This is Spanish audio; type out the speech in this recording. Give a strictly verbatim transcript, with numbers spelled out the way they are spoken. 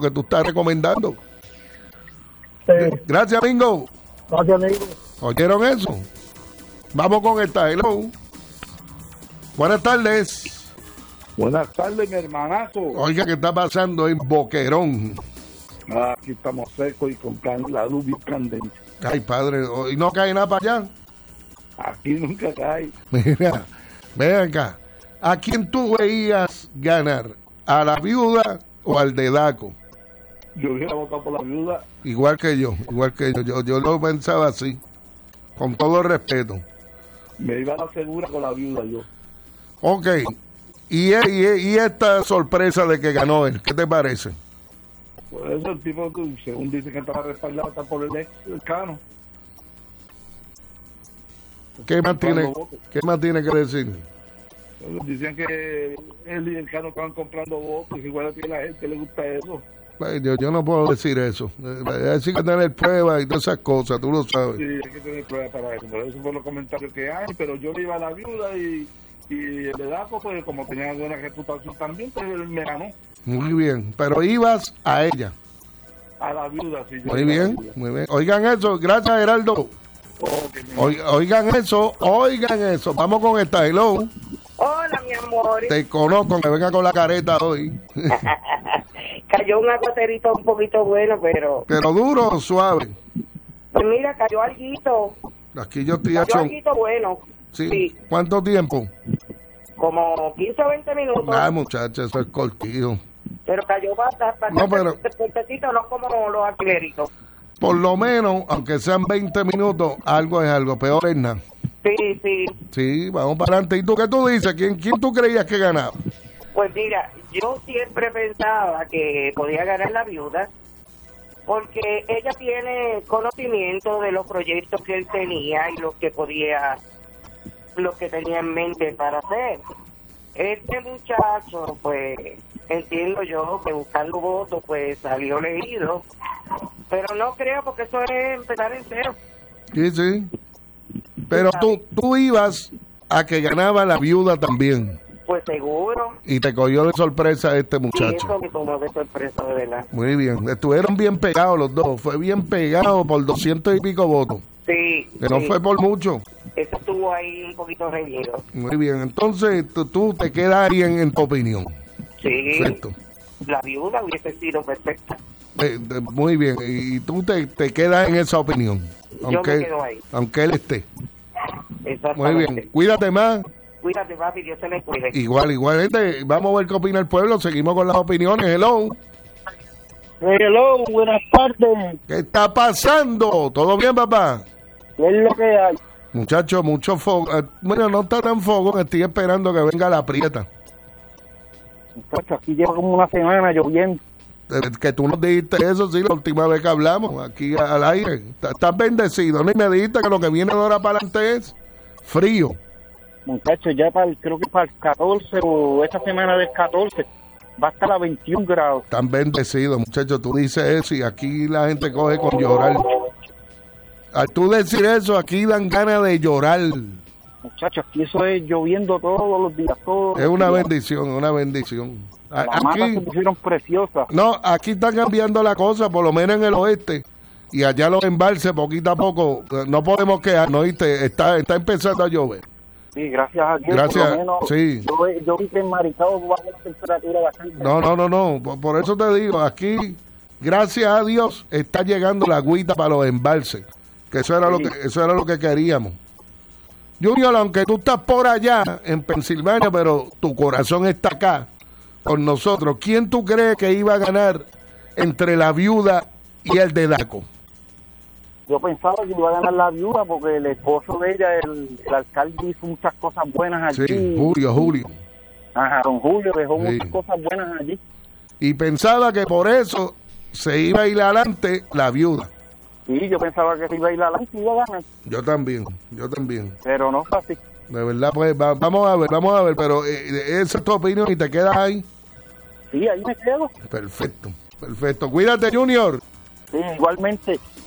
que tú estás recomendando. Sí. Gracias, Mingo. Gracias, amigo. ¿Oyeron eso? Vamos con esta. Hello. Buenas tardes. Buenas tardes, mi hermanazo. Oiga, ¿qué está pasando en Boquerón? Ah, aquí estamos secos y con can- la luz bien candente. Ay, padre, ¿y no cae nada para allá? Aquí nunca cae. Mira, ven acá. ¿A quién tú veías ganar? ¿A la viuda o al de Daco? Yo hubiera votado por la viuda. Igual que yo, igual que yo. Yo, yo lo pensaba así, con todo el respeto. Me iba a la segura con la viuda yo. Ok, y, y, y esta sorpresa de que ganó él, ¿qué te parece? Por eso el tipo, según dice que estaba respaldado, está por el ex el Cano. ¿Qué más tiene, votos. ¿qué más tiene que decir? Entonces, dicen que él y el Cano estaban comprando votos, igual a ti la gente le gusta eso. Pues, Yo, yo no puedo decir eso. Hay que tener pruebas y todas esas cosas, tú lo sabes. Sí, hay que tener pruebas para eso. Pero eso fue los comentarios que hay, pero yo le iba a la viuda y, y el de Daco, pues como tenía buena reputación también, pues él me ganó. Muy bien, pero ibas a ella. A la viuda, sí. Yo Muy iba a la bien, viuda. muy bien. Oigan eso, gracias Geraldo. Okay, Oigan, oigan eso, oigan eso. Vamos con esta, hello. Hola, mi amor. Te conozco, que venga con la careta hoy. Cayó un aguacerito un poquito bueno, pero... Pero duro o suave. Pues mira, cayó alguito. Aquí yo estoy Cayó hecho. alguito bueno. Sí. Sí. ¿Cuánto tiempo? Como quince o veinte minutos. Ah, muchacha, eso es cortijo. Pero cayó bastante, No, pero- fuertecito, no como los alquileritos. Por lo menos, aunque sean veinte minutos, algo es algo. Peor es nada. Sí, sí. Sí, vamos para adelante. ¿Y tú qué tú dices? ¿Quién, quién tú creías que ganaba? Pues mira, yo siempre pensaba que podía ganar la viuda porque ella tiene conocimiento de los proyectos que él tenía y los que podía, lo que tenía en mente para hacer. Este muchacho, pues, entiendo yo que buscando votos, pues, salió leído, pero no creo porque eso es empezar en cero. Sí, sí. Pero tú, tú ibas a que ganaba la viuda también. Pues seguro. Y te cogió de sorpresa este Y muchacho. eso me tomó de sorpresa, de verdad. Muy bien. Estuvieron bien pegados los dos. Fue bien pegado por doscientos y pico votos. Sí. Que no sí. fue por mucho. Eso estuvo ahí un poquito reñido. Muy bien. Entonces tú, tú te quedas ahí en, en tu opinión. Sí. Perfecto. La viuda hubiese sido perfecta. Eh, de- muy bien. Y tú te, te quedas en esa opinión. Aunque, me quedo ahí. aunque él esté. Muy Exactamente. bien. Cuídate más. Cuídate, papi, Dios se le cuide. Igual, igual. Gente, vamos a ver qué opina el pueblo. Seguimos con las opiniones. Hello. Hello, buenas tardes. ¿Qué está pasando? ¿Todo bien, papá? ¿Qué es lo que hay? Muchacho, mucho fuego. Eh, bueno, no está tan fuego. Estoy esperando que venga la prieta. Muchachos, aquí lleva como una semana lloviendo. Eh, que tú nos dijiste eso, sí, la última vez que hablamos, aquí a- al aire. Está- Estás bendecido, ¿no? Y me dijiste que lo que viene de ahora para adelante es frío. Muchachos, ya para el, creo que para el catorce o esta semana del catorce va a estar a veintiún grados. Están bendecidos, muchachos. Tú dices eso y aquí la gente coge con llorar. Al tú decir eso, aquí dan ganas de llorar. Muchachos, aquí eso es lloviendo todos los días. Todos Es los una días. bendición, una bendición. A- Las matas se Aquí, pusieron preciosas. no, aquí está cambiando la cosa, por lo menos en el oeste. Y allá los embalses, poquito a poco, eh, no podemos quedarnos, ¿oíste? Está, está empezando a llover. Sí, gracias a Dios. Gracias, por lo menos, sí. Yo, yo vi que en Maricao va a haber una temperatura bastante. No, no, no, no. Por, por eso te digo, aquí, gracias a Dios, está llegando la agüita para los embalses. Que eso era lo que, eso era lo que queríamos. Junior, aunque tú estás por allá, en Pensilvania, pero tu corazón está acá, con nosotros. ¿Quién tú crees que iba a ganar entre la viuda y el de Daco? Yo pensaba que iba a ganar la viuda porque el esposo de ella, el, el alcalde, hizo muchas cosas buenas allí. Sí, Julio, Julio. Ajá, don Julio dejó Sí. muchas cosas buenas allí. Y pensaba que por eso se iba a ir adelante la viuda. Sí, yo pensaba que se iba a ir adelante y iba a ganar, Yo también, yo también. pero no fue así. De verdad, pues va- vamos a ver, vamos a ver, pero eh, esa es tu opinión y te quedas ahí. Sí, ahí me quedo. Perfecto, perfecto. Cuídate, Junior. Sí, igualmente.